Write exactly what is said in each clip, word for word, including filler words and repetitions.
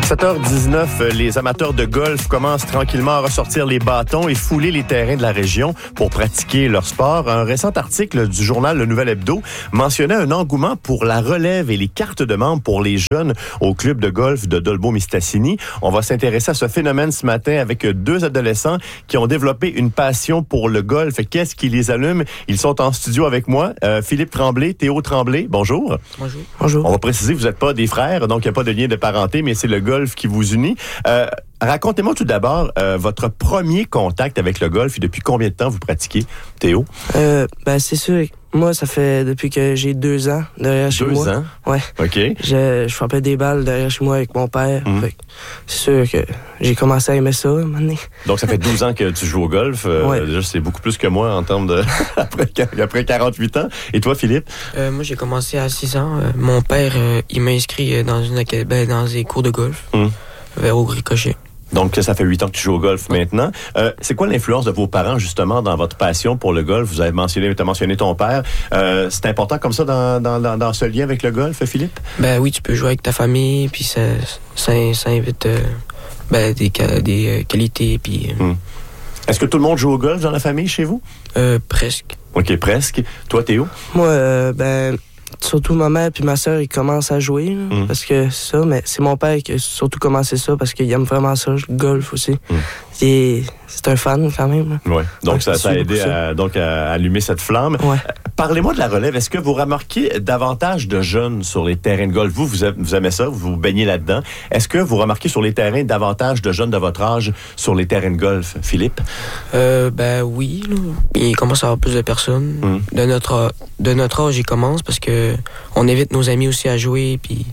sept heures dix-neuf, les amateurs de golf commencent tranquillement à ressortir les bâtons et fouler les terrains de la région pour pratiquer leur sport. Un récent article du journal Le Nouvel Hebdo mentionnait un engouement pour la relève et les cartes de membres pour les jeunes au club de golf de Dolbeau-Mistassini. On va s'intéresser à ce phénomène ce matin avec deux adolescents qui ont développé une passion pour le golf. Qu'est-ce qui les allume? Ils sont en studio avec moi. Euh, Philippe Tremblay, Théo Tremblay, bonjour. Bonjour. Bonjour. On va préciser que vous n'êtes pas des frères, donc il n'y a pas de lien de parenté, mais c'est le golf qui vous unit. Euh, racontez-moi tout d'abord euh, votre premier contact avec le golf et depuis combien de temps vous pratiquez, Théo? Euh, ben, c'est sûr. Moi, ça fait depuis que j'ai deux ans derrière chez moi. Deux ans? Ouais. OK. Je, je frappais des balles derrière chez moi avec mon père. Mmh. Fait, c'est sûr que j'ai commencé à aimer ça, maintenant. Donc, ça fait douze ans que tu joues au golf. Euh, ouais. Déjà, c'est beaucoup plus que moi en termes de... après, après quarante-huit ans. Et toi, Philippe? Euh, moi, j'ai commencé à six ans. Euh, mon père, euh, il m'a inscrit dans, une, ben, dans des cours de golf mmh. vers au Ricochet. Donc, ça fait huit ans que tu joues au golf maintenant. Euh, c'est quoi l'influence de vos parents, justement, dans votre passion pour le golf? Vous avez mentionné, tu as mentionné ton père. Euh, c'est important comme ça dans, dans, dans, dans ce lien avec le golf, Philippe? Ben oui, tu peux jouer avec ta famille, puis ça, ça, ça invite euh, ben, des, des euh, qualités. Puis, euh... hum. Est-ce que tout le monde joue au golf dans la famille, chez vous? Euh, presque. OK, presque. Toi, Théo? Moi, euh, ben... surtout ma mère puis ma sœur, ils commencent à jouer, là, mmh. parce que ça, mais c'est mon père qui a surtout commencé ça, parce qu'il aime vraiment ça, le golf aussi. Mmh. Et c'est un fan, quand même. Oui, donc, donc ça, ça a aidé à, donc, à allumer cette flamme. Ouais. Parlez-moi de la relève. Est-ce que vous remarquez davantage de jeunes sur les terrains de golf? Vous, vous, vous aimez ça, vous vous baignez là-dedans. Est-ce que vous remarquez sur les terrains davantage de jeunes de votre âge sur les terrains de golf, Philippe? Euh, ben oui, là. Il commence à y avoir plus de personnes. Mmh. De notre, de notre âge, il commence parce que on invite nos amis aussi à jouer, puis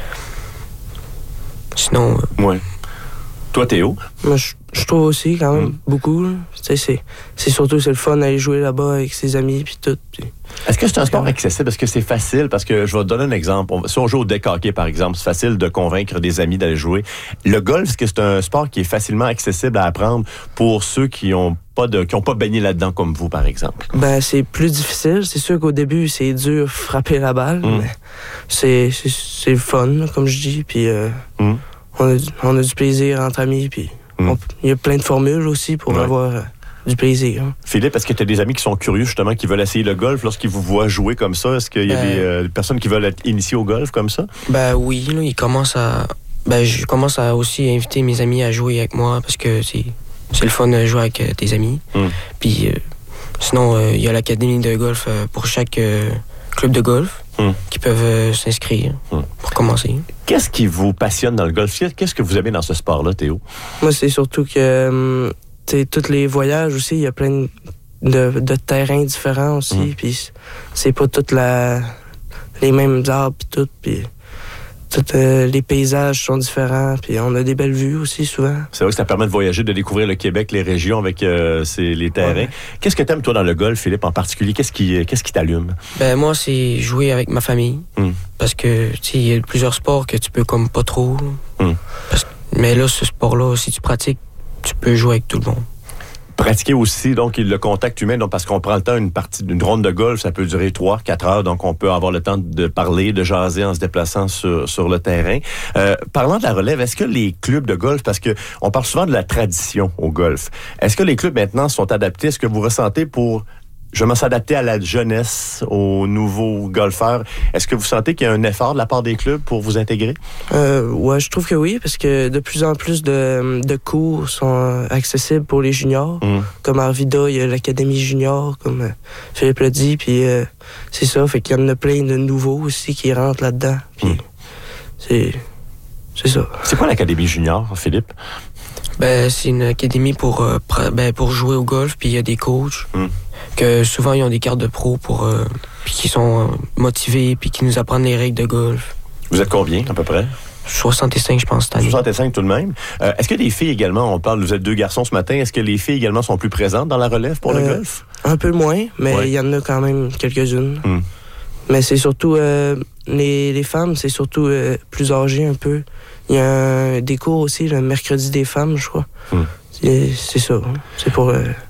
sinon... Euh... Oui. Toi, Théo? Moi, je, je trouve aussi, quand même, mmh. beaucoup. C'est, c'est, c'est surtout c'est le fun d'aller jouer là-bas avec ses amis, puis tout. Pis... Est-ce que c'est un sport accessible? Est-ce que c'est facile? Parce que je vais te donner un exemple. On, si on joue au deck hockey, par exemple, c'est facile de convaincre des amis d'aller jouer. Le golf, est-ce que c'est un sport qui est facilement accessible à apprendre pour ceux qui ont pas de, qui ont pas baigné là-dedans comme vous, par exemple? Ben, c'est plus difficile. C'est sûr qu'au début, c'est dur de frapper la balle, mmh. mais c'est, c'est, c'est le fun, là, comme je dis. Puis euh, mmh. on, a, on a du plaisir entre amis. Puis mmh. il y a plein de formules aussi pour ouais. avoir... Euh, du plaisir. Hein. Philippe, est-ce que tu as des amis qui sont curieux, justement, qui veulent essayer le golf lorsqu'ils vous voient jouer comme ça? Est-ce qu'il y a ben, des euh, personnes qui veulent être initiées au golf comme ça? Ben oui, là, ils commencent à... Ben, je commence à aussi inviter mes amis à jouer avec moi parce que c'est, c'est le fun de jouer avec euh, tes amis. Mm. Puis euh, sinon, il euh, y a l'académie de golf euh, pour chaque euh, club de golf mm. qui peuvent euh, s'inscrire mm. pour commencer. Qu'est-ce qui vous passionne dans le golf? Qu'est-ce que vous aimez dans ce sport-là, Théo? Moi, c'est surtout que... Hum, c'est tous les voyages aussi, il y a plein de, de terrains différents aussi, mmh. puis c'est pas toutes la, les mêmes arbres, puis tout, puis tous euh, les paysages sont différents, puis on a des belles vues aussi souvent. C'est vrai que ça permet de voyager, de découvrir le Québec, les régions avec euh, ces, les terrains. Ouais. Qu'est-ce que t'aimes, toi, dans le golf, Philippe, en particulier? Qu'est-ce qui, qu'est-ce qui t'allume? Ben moi, c'est jouer avec ma famille, mmh. parce que, tu sais, il y a plusieurs sports que tu peux comme pas trop, mmh. parce, mais là, ce sport-là, si tu pratiques, tu peux jouer avec tout le monde. Pratiquer aussi, donc, le contact humain, donc, parce qu'on prend le temps, une partie d'une ronde de golf, ça peut durer trois, quatre heures, donc on peut avoir le temps de parler, de jaser en se déplaçant sur, sur le terrain. Euh, parlant de la relève, est-ce que les clubs de golf, parce que on parle souvent de la tradition au golf, est-ce que les clubs maintenant sont adaptés? Est-ce que vous ressentez pour... Je vais s'adapter à la jeunesse, aux nouveaux golfeurs. Est-ce que vous sentez qu'il y a un effort de la part des clubs pour vous intégrer? Euh, ouais, je trouve que oui, parce que de plus en plus de, de cours sont accessibles pour les juniors. Mm. Comme à Arvida, il y a l'Académie junior, comme euh, Philippe l'a dit, puis euh, c'est ça, fait qu'il y en a plein de nouveaux aussi qui rentrent là-dedans. Puis mm. c'est, c'est ça. C'est quoi l'Académie junior, Philippe? Ben, c'est une académie pour, euh, ben, pour jouer au golf, puis il y a des coachs. Mm. Que souvent, ils ont des cartes de pro pour euh, puis qui sont euh, motivés puis qui nous apprennent les règles de golf. Vous êtes combien, à peu près? soixante-cinq, je pense, cette année. soixante-cinq tout de même. Euh, est-ce que les filles également, on parle, vous êtes deux garçons ce matin, est-ce que les filles également sont plus présentes dans la relève pour euh, le golf? Un peu moins, mais il ouais. y en a quand même quelques-unes. Mm. Mais c'est surtout, euh, les, les femmes, c'est surtout euh, plus âgées un peu. Il y a un, des cours aussi, le mercredi des femmes, je crois. Mm. C'est, c'est ça, hein. C'est pour... Euh,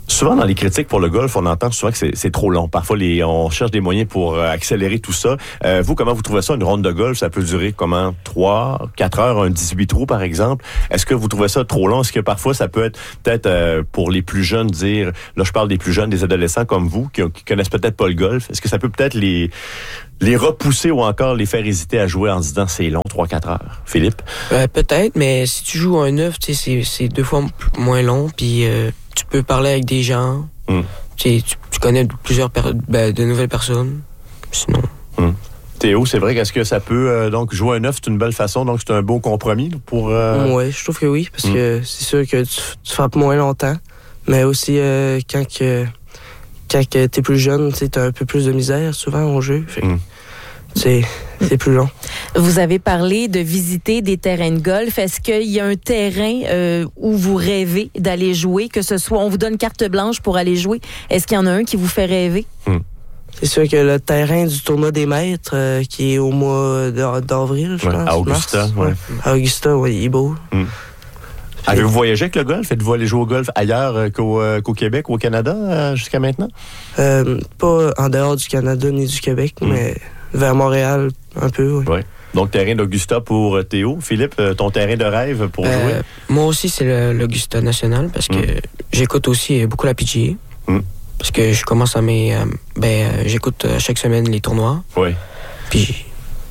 Souvent, dans les critiques pour le golf, on entend souvent que c'est, c'est trop long. Parfois, les, on cherche des moyens pour euh, accélérer tout ça. Euh, vous, comment vous trouvez ça? Une ronde de golf, ça peut durer comment? trois, quatre heures, un dix-huit trous, par exemple. Est-ce que vous trouvez ça trop long? Est-ce que parfois, ça peut être peut-être euh, pour les plus jeunes dire, là, je parle des plus jeunes, des adolescents comme vous, qui, qui connaissent peut-être pas le golf. Est-ce que ça peut peut-être les, les repousser ou encore les faire hésiter à jouer en se disant c'est long, trois, quatre heures? Philippe? Euh, peut-être, mais si tu joues un neuf, tu sais, c'est, c'est deux fois moins long, puis euh, tu peux parler avec des gens. Mm. Tu, tu, tu connais plusieurs per- ben, de nouvelles personnes. Sinon. Mm. Théo, c'est vrai qu'est-ce que ça peut euh, donc jouer un neuf, c'est une belle façon, donc c'est un beau compromis pour. Euh... Oui, je trouve que oui, parce mm. que c'est sûr que tu, tu frappes moins longtemps, mais aussi euh, quand que quand que t'es plus jeune, tu as un peu plus de misère souvent au jeu. Fait, mm. C'est, c'est plus long. Vous avez parlé de visiter des terrains de golf. Est-ce qu'il y a un terrain euh, où vous rêvez d'aller jouer, que ce soit, on vous donne carte blanche pour aller jouer? Est-ce qu'il y en a un qui vous fait rêver? Mm. C'est sûr que le terrain du tournoi des maîtres, euh, qui est au mois d'avril, je ouais, pense. À Augusta, mars, ouais. ouais. À Augusta, oui, il est beau. Mm. Avez-vous voyagé avec le golf? Êtes-vous allé jouer au golf ailleurs euh, qu'au, euh, qu'au Québec ou au Canada euh, jusqu'à maintenant? Euh, pas en dehors du Canada ni du Québec, mm. mais vers Montréal, un peu, oui. Ouais. Donc, terrain d'Augusta pour euh, Théo. Philippe, euh, ton terrain de rêve pour euh, jouer? Moi aussi, c'est le, l'Augusta National parce que mm. j'écoute aussi beaucoup la P G A. Mm. Parce que je commence à mes... Euh, ben, euh, j'écoute euh, chaque semaine les tournois. Oui. Puis...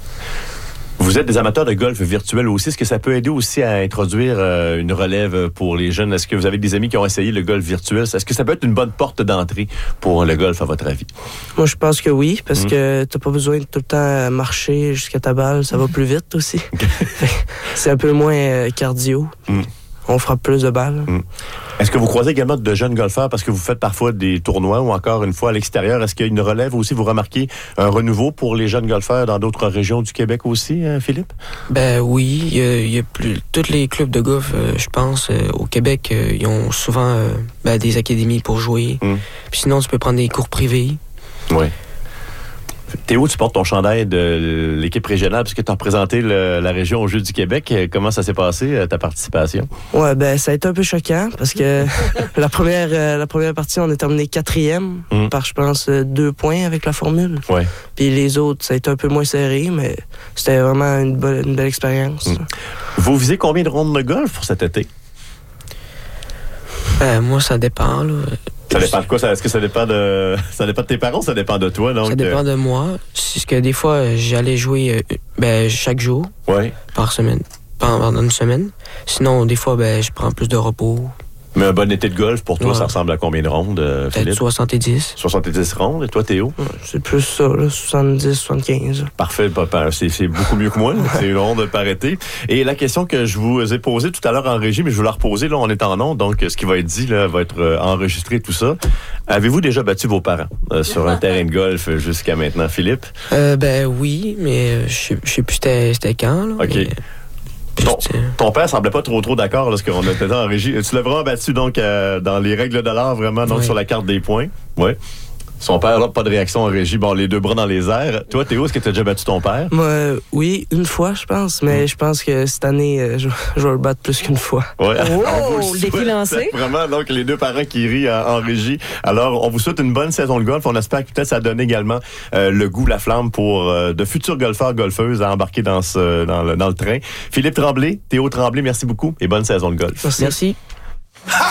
Vous êtes des amateurs de golf virtuel aussi. Est-ce que ça peut aider aussi à introduire euh, une relève pour les jeunes? Est-ce que vous avez des amis qui ont essayé le golf virtuel? Est-ce que ça peut être une bonne porte d'entrée pour le golf, à votre avis? Moi, je pense que oui, parce mmh. que t'as pas besoin de tout le temps marcher jusqu'à ta balle. Ça va plus vite aussi. C'est un peu moins euh, cardio. Mmh. On frappe plus de balles. Mmh. Est-ce que vous croisez également de jeunes golfeurs parce que vous faites parfois des tournois ou encore une fois à l'extérieur? Est-ce qu'il y a une relève aussi? Vous remarquez un renouveau pour les jeunes golfeurs dans d'autres régions du Québec aussi, hein, Philippe? Ben oui, il y a, il y a plus... Tous les clubs de golf, euh, je pense, euh, au Québec, euh, ils ont souvent euh, ben, des académies pour jouer. Mmh. Puis sinon, tu peux prendre des cours privés. Oui. Théo, tu portes ton chandail de l'équipe régionale puisque tu as représenté le, la région aux Jeux du Québec. Comment ça s'est passé, ta participation? Ouais, ben ça a été un peu choquant parce que la première euh, la première partie, on est terminé quatrième mm. par, je pense, deux points avec la formule. Ouais. Puis les autres, ça a été un peu moins serré, mais c'était vraiment une, be- une belle expérience. Mm. Vous visez combien de rondes de golf pour cet été? Ben, moi, ça dépend, là. Ça dépend de quoi? Est-ce que ça dépend de ça dépend de tes parents ou ça dépend de toi? Donc, ça dépend de moi. C'est que des fois, j'allais jouer ben, chaque jour, ouais. par semaine, pendant une semaine. Sinon, des fois, ben, je prends plus de repos. Mais un bon été de golf, pour toi, ouais. ça ressemble à combien de rondes, euh, Peut-être soixante-dix. soixante-dix rondes. Et toi, Théo? Ouais, c'est plus ça, là, soixante-dix, soixante-quinze. Parfait. C'est, c'est beaucoup mieux que moi. C'est une ronde par été. Et la question que je vous ai posée tout à l'heure en régie, mais je vais la reposer, là, on est en ondes, donc ce qui va être dit, là, va être euh, enregistré, tout ça. Avez-vous déjà battu vos parents euh, sur un terrain de golf jusqu'à maintenant, Philippe? Euh, ben oui, mais je ne sais plus c'était, c'était quand, là. OK. Mais... Ton, ton père semblait pas trop trop d'accord lorsqu'on était en régie. Tu l'as vraiment battu donc euh, dans les règles de l'art, vraiment, donc oui. sur la carte des points. Oui. Son père, là, pas de réaction en régie. Bon, les deux bras dans les airs. Toi, Théo, est-ce que tu as déjà battu ton père? Moi, oui, une fois, je pense. Mais mmh. je pense que cette année, euh, je, je vais le battre plus qu'une fois. Ouais. Oh, le défi lancé. Vraiment, donc, les deux parents qui rient en, en régie. Alors, on vous souhaite une bonne saison de golf. On espère que peut-être ça donne également euh, le goût, la flamme pour euh, de futurs golfeurs, golfeuses à embarquer dans, ce, dans, le, dans le train. Philippe Tremblay, Théo Tremblay, merci beaucoup et bonne saison de golf. Merci. merci.